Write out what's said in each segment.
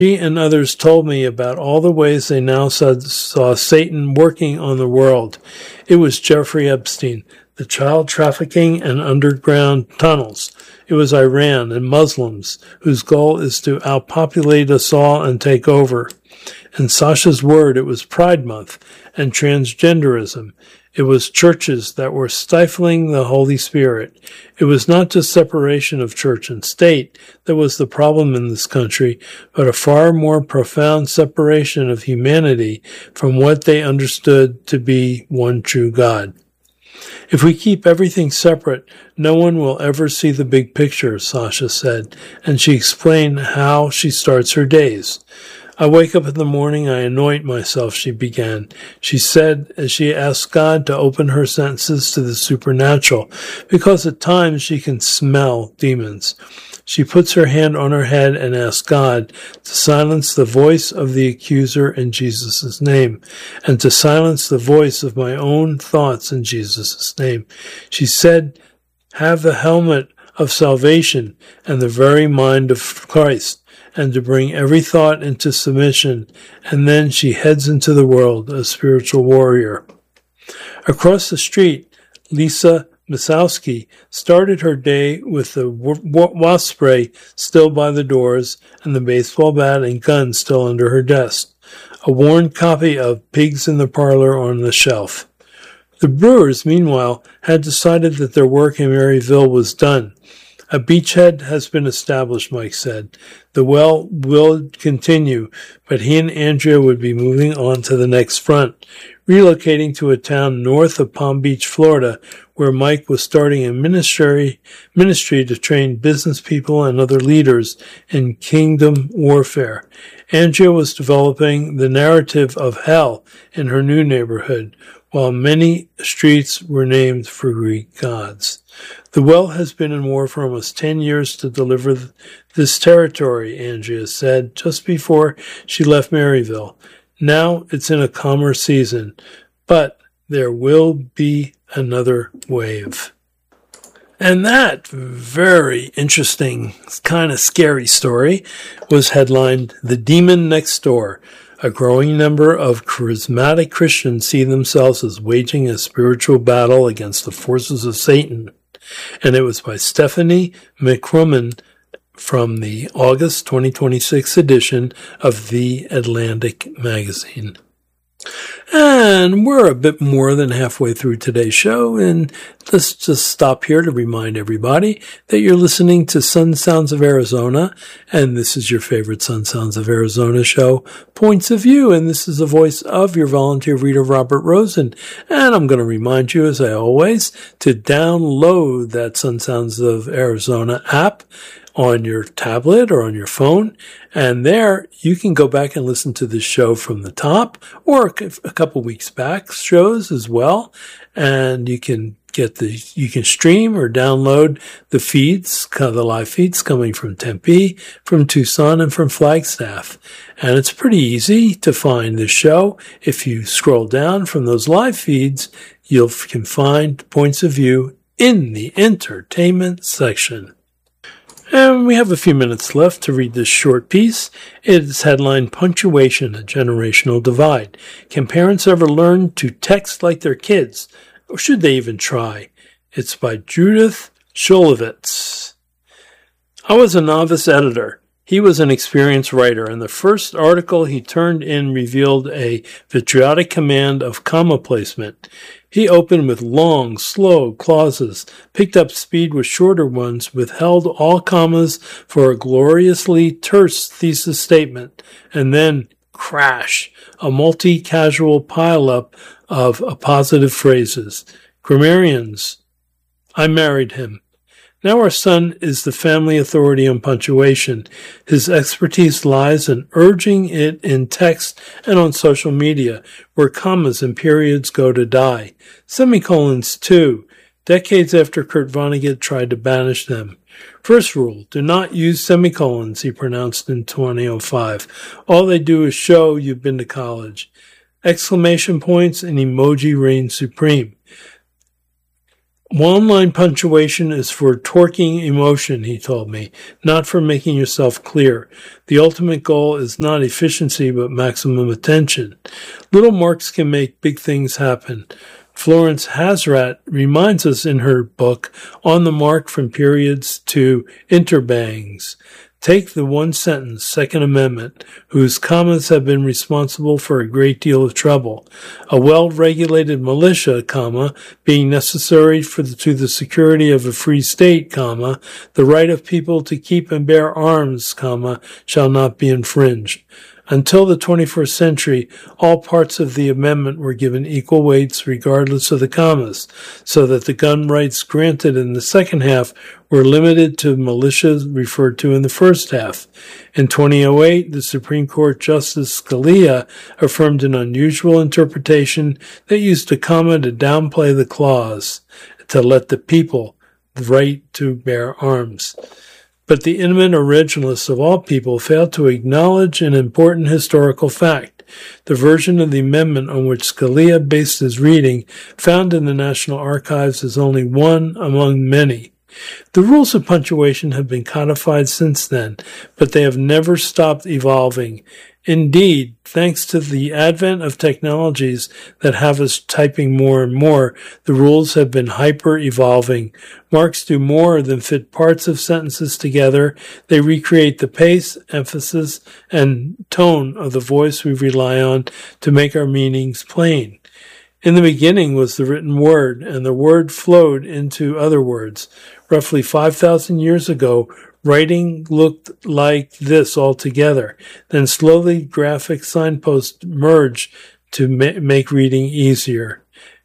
She and others told me about all the ways they now saw Satan working on the world. It was Jeffrey Epstein, the child trafficking and underground tunnels. It was Iran and Muslims, whose goal is to outpopulate us all and take over. In Sasha's word, it was Pride Month and transgenderism. It was churches that were stifling the Holy Spirit. It was not just separation of church and state that was the problem in this country, but a far more profound separation of humanity from what they understood to be one true God. If we keep everything separate, no one will ever see the big picture, Sasha said, and she explained how she starts her days. I wake up in the morning, I anoint myself, she began. She said as she asked God to open her senses to the supernatural, because at times she can smell demons. She puts her hand on her head and asks God to silence the voice of the accuser in Jesus' name, and to silence the voice of my own thoughts in Jesus' name. She said, have the helmet of salvation and the very mind of Christ, and to bring every thought into submission, and then she heads into the world, a spiritual warrior. Across the street, Lisa Misowski started her day with the wasp spray still by the doors and the baseball bat and gun still under her desk, a worn copy of Pigs in the Parlor on the shelf. The Brewers, meanwhile, had decided that their work in Maryville was done. A beachhead has been established, Mike said. The well will continue, but he and Andrea would be moving on to the next front, relocating to a town north of Palm Beach, Florida, where Mike was starting a ministry to train business people and other leaders in kingdom warfare. Andrea was developing the narrative of hell in her new neighborhood, while many streets were named for Greek gods. The well has been in war for almost 10 years to deliver this territory, Andrea said just before she left Maryville. Now it's in a calmer season, but there will be another wave. And that very interesting, kind of scary story was headlined, The Demon Next Door. A growing number of charismatic Christians see themselves as waging a spiritual battle against the forces of Satan. And it was by Stephanie McCrumman from the August 2026 edition of The Atlantic magazine. And we're a bit more than halfway through today's show, and let's just stop here to remind everybody that you're listening to Sun Sounds of Arizona, and this is your favorite Sun Sounds of Arizona show, Points of View, and this is the voice of your volunteer reader, Robert Rosen. And I'm going to remind you, as I always, to download that Sun Sounds of Arizona app on your tablet or on your phone, and there you can go back and listen to this show from the top, or a couple weeks back shows as well, and you can stream or download the feeds, the live feeds coming from Tempe, from Tucson, and from Flagstaff. And it's pretty easy to find the show. If you scroll down from those live feeds, you can find Points of View in the entertainment section. And we have a few minutes left to read this short piece. It is headlined, Punctuation, a Generational Divide. Can parents ever learn to text like their kids? Or should they even try? It's by Judith Shulevitz. I was a novice editor. He was an experienced writer, and the first article he turned in revealed a patriotic command of comma placement. He opened with long, slow clauses, picked up speed with shorter ones, withheld all commas for a gloriously terse thesis statement, and then, crash, a multi-casual pile-up of appositive phrases. Grammarians, I married him. Now our son is the family authority on punctuation. His expertise lies in urging it in text and on social media, where commas and periods go to die. Semicolons, too, decades after Kurt Vonnegut tried to banish them. First rule, do not use semicolons, he pronounced in 2005. All they do is show you've been to college. Exclamation points and emoji reign supreme. One-line punctuation is for torquing emotion, he told me, not for making yourself clear. The ultimate goal is not efficiency, but maximum attention. Little marks can make big things happen. Florence Hasrat reminds us in her book, On the Mark from Periods to Interbangs. Take the one sentence, Second Amendment, whose commas have been responsible for a great deal of trouble. A well-regulated militia, comma, being necessary to the security of a free state, comma, the right of people to keep and bear arms, comma, shall not be infringed. Until the 21st century, all parts of the amendment were given equal weights regardless of the commas, so that the gun rights granted in the second half were limited to militias referred to in the first half. In 2008, the Supreme Court Justice Scalia affirmed an unusual interpretation that used a comma to downplay the clause, to let the people the right to bear arms. But the intimate originalists of all people failed to acknowledge an important historical fact. The version of the amendment on which Scalia based his reading, found in the National Archives, is only one among many. The rules of punctuation have been codified since then, but they have never stopped evolving. Indeed, thanks to the advent of technologies that have us typing more and more, the rules have been hyper-evolving. Marks do more than fit parts of sentences together. They recreate the pace, emphasis, and tone of the voice we rely on to make our meanings plain. In the beginning was the written word, and the word flowed into other words. Roughly 5,000 years ago, writing looked like this altogether. Then slowly graphic signposts merged to make reading easier.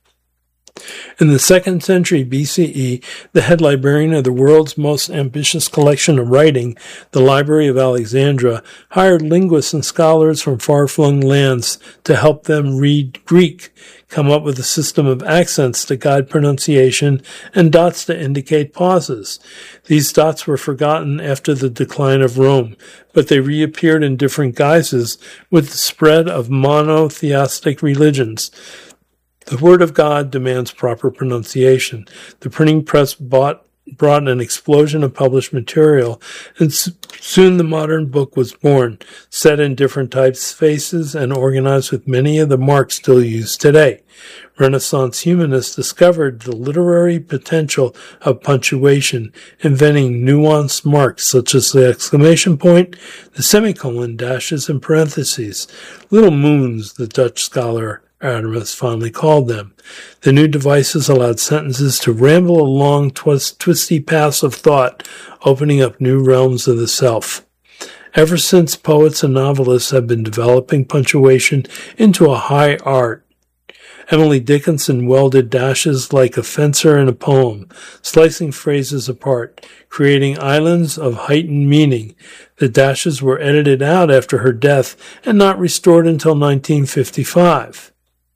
In the 2nd century BCE, the head librarian of the world's most ambitious collection of writing, the Library of Alexandria, hired linguists and scholars from far-flung lands to help them read Greek, come up with a system of accents to guide pronunciation and dots to indicate pauses. These dots were forgotten after the decline of Rome, but they reappeared in different guises with the spread of monotheistic religions. The Word of God demands proper pronunciation. The printing press brought an explosion of published material, and soon the modern book was born, set in different typefaces and organized with many of the marks still used today. Renaissance humanists discovered the literary potential of punctuation, inventing nuanced marks such as the exclamation point, the semicolon, dashes, and parentheses. Little moons, the Dutch scholar Aramis fondly called them. The new devices allowed sentences to ramble along twisty paths of thought, opening up new realms of the self. Ever since, poets and novelists have been developing punctuation into a high art. Emily Dickinson welded dashes like a fencer in a poem, slicing phrases apart, creating islands of heightened meaning. The dashes were edited out after her death and not restored until 1955.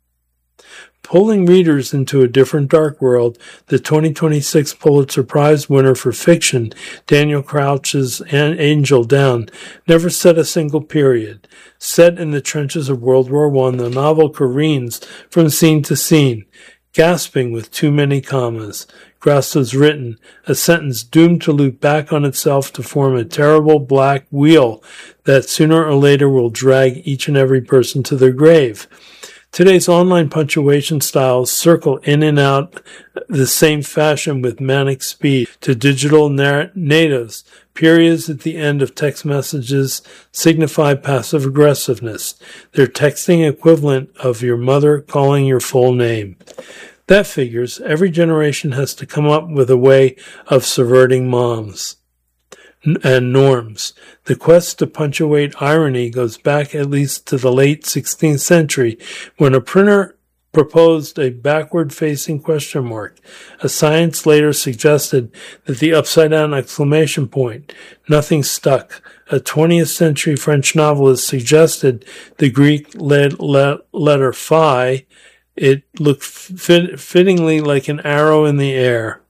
Pulling readers into a different dark world, the 2026 Pulitzer Prize winner for fiction, Daniel Crouch's Angel Down, never set a single period. Set in the trenches of World War I, the novel careens from scene to scene, gasping with too many commas. Grasso's written, a sentence doomed to loop back on itself to form a terrible black wheel that sooner or later will drag each and every person to their grave. Today's online punctuation styles circle in and out the same fashion with manic speed. To digital natives, periods at the end of text messages signify passive aggressiveness. They're texting equivalent of your mother calling your full name. That figures. Every generation has to come up with a way of subverting moms and norms. The quest to punctuate irony goes back at least to the late 16th century, when a printer proposed a backward-facing question mark. A science later suggested that the upside-down exclamation point. Nothing stuck. A 20th century French novelist suggested the Greek letter phi. It looked fittingly like an arrow in the air.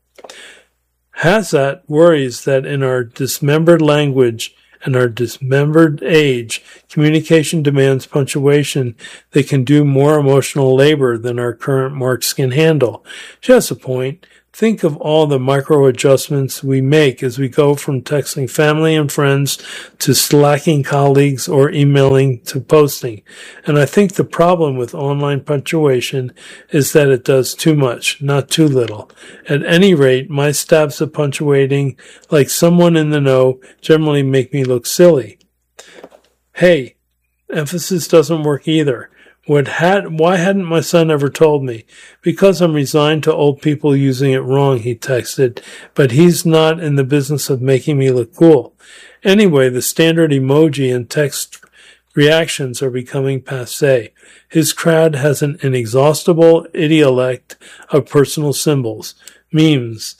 Hasrat worries that in our dismembered language and our dismembered age, communication demands punctuation that can do more emotional labor than our current marks can handle. She has a point. Think of all the micro adjustments we make as we go from texting family and friends to slacking colleagues or emailing to posting. And I think the problem with online punctuation is that it does too much, not too little. At any rate, my stabs of punctuating like someone in the know generally make me look silly. Hey, emphasis doesn't work either. Why hadn't my son ever told me? Because I'm resigned to old people using it wrong, he texted, but he's not in the business of making me look cool. Anyway, the standard emoji and text reactions are becoming passé. His crowd has an inexhaustible idiolect of personal symbols, memes,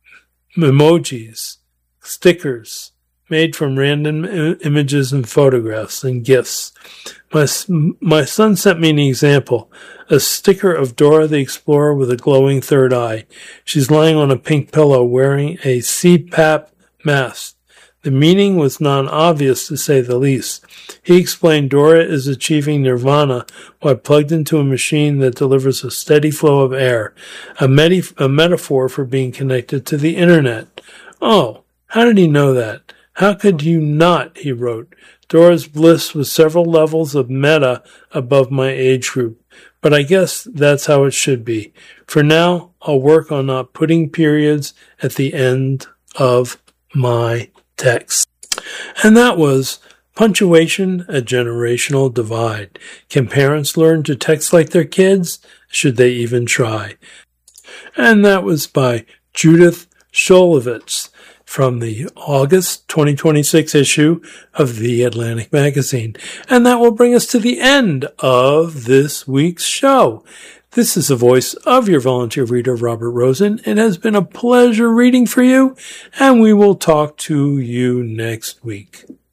emojis, stickers, made from random images and photographs and GIFs. My son sent me an example, a sticker of Dora the Explorer with a glowing third eye. She's lying on a pink pillow wearing a CPAP mask. The meaning was non-obvious, to say the least. He explained Dora is achieving nirvana while plugged into a machine that delivers a steady flow of air, a metaphor for being connected to the internet. Oh, how did he know that? How could you not, he wrote. Dora's bliss was several levels of meta above my age group, but I guess that's how it should be. For now, I'll work on not putting periods at the end of my text. And that was Punctuation, a Generational Divide. Can parents learn to text like their kids? Should they even try? And that was by Judith Shulevitz from the August 2026 issue of The Atlantic Magazine. And that will bring us to the end of this week's show. This is the voice of your volunteer reader, Robert Rosen. It has been a pleasure reading for you, and we will talk to you next week.